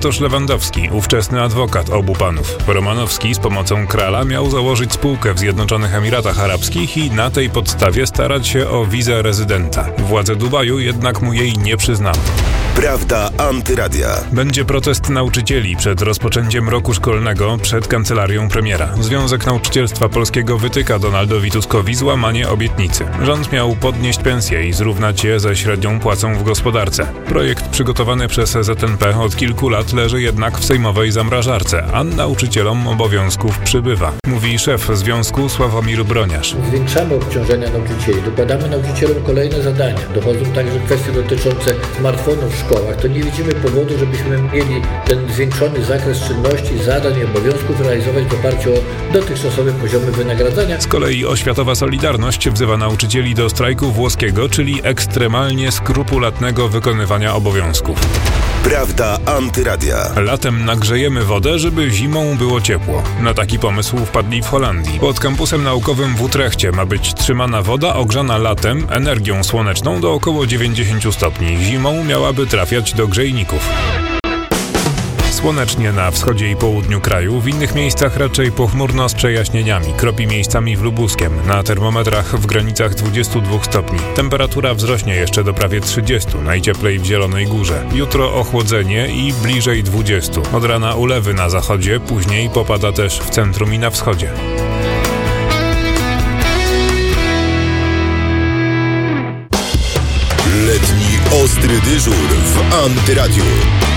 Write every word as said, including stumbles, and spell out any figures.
Bartosz Lewandowski, ówczesny adwokat obu panów. Romanowski z pomocą Krala miał założyć spółkę w Zjednoczonych Emiratach Arabskich i na tej podstawie starać się o wizę rezydenta. Władze Dubaju jednak mu jej nie przyznały. Prawda Antyradia. Będzie protest nauczycieli przed rozpoczęciem roku szkolnego przed kancelarią premiera. Związek Nauczycielstwa Polskiego wytyka Donaldowi Tuskowi złamanie obietnicy. Rząd miał podnieść pensje i zrównać je ze średnią płacą w gospodarce. Projekt przygotowany przez Z N P od kilku lat leży jednak w sejmowej zamrażarce, a nauczycielom obowiązków przybywa, mówi szef związku Sławomir Broniarz. Zwiększamy obciążenia nauczycieli, dokładamy nauczycielom kolejne zadania. Dochodzą także kwestie dotyczące smartfonów w szkołach. To nie widzimy powodu, żebyśmy mieli ten zwiększony zakres czynności, zadań i obowiązków realizować w oparciu o dotychczasowe poziomy wynagradzania. Z kolei Oświatowa Solidarność wzywa nauczycieli do strajku włoskiego, czyli ekstremalnie skrupulatnego wykonywania obowiązków. Prawda Antyradia. Latem nagrzejemy wodę, żeby zimą było ciepło. Na taki pomysł wpadli w Holandii. Pod kampusem naukowym w Utrechcie ma być trzymana woda ogrzana latem energią słoneczną do około dziewięćdziesięciu stopni. Zimą miałaby trafiać do grzejników. Słonecznie na wschodzie i południu kraju, w innych miejscach raczej pochmurno z przejaśnieniami, kropi miejscami w Lubuskiem, na termometrach w granicach dwudziestu dwóch stopni. Temperatura wzrośnie jeszcze do prawie trzydziestu, najcieplej w Zielonej Górze. Jutro ochłodzenie i bliżej dwudziestu. Od rana ulewy na zachodzie, później popada też w centrum i na wschodzie. Letni ostry dyżur w Antyradiu.